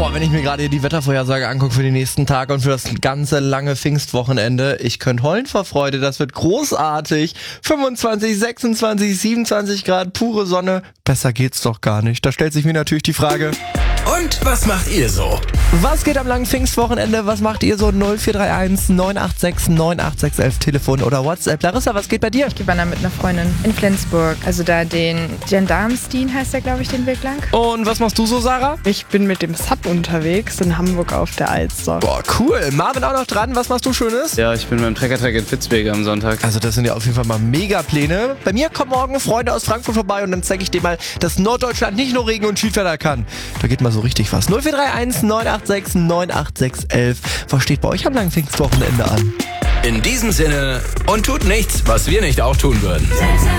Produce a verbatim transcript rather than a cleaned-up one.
Boah, wenn ich mir gerade hier die Wettervorhersage angucke für die nächsten Tage und für das ganze lange Pfingstwochenende, ich könnte heulen vor Freude, das wird großartig. fünfundzwanzig, sechsundzwanzig, siebenundzwanzig Grad, pure Sonne, besser geht's doch gar nicht. Da stellt sich mir natürlich die Frage... Und was macht ihr so? Was geht am langen Pfingstwochenende? Was macht ihr so? null vier drei eins neun acht sechs neun acht sechs eins eins Telefon oder WhatsApp. Larissa, was geht bei dir? Ich gehe wandern mit einer Freundin in Flensburg. Also da den Gendarmstein heißt der, glaube ich, den Weg lang. Und was machst du so, Sarah? Ich bin mit dem Sub unterwegs in Hamburg auf der Alster. Boah, cool. Marvin auch noch dran. Was machst du Schönes? Ja, ich bin beim Trecker-Track in Fitzwege am Sonntag. Also das sind ja auf jeden Fall mal Mega-Pläne. Bei mir kommen morgen Freunde aus Frankfurt vorbei und dann zeige ich dir mal, dass Norddeutschland nicht nur Regen und Schiedwetter kann. Da geht mal so richtig was. null vier drei eins neun acht sechs neun acht sechs eins eins. Was steht bei euch am langen Pfingstwochenende an? In diesem Sinne, und tut nichts, was wir nicht auch tun würden.